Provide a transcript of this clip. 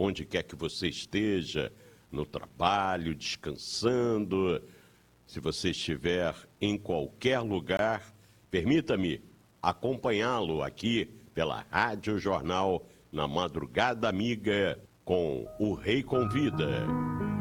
onde quer que você esteja, no trabalho, descansando. Se você estiver em qualquer lugar, permita-me acompanhá-lo aqui pela Rádio Jornal na Madrugada Amiga com O Rei Convida.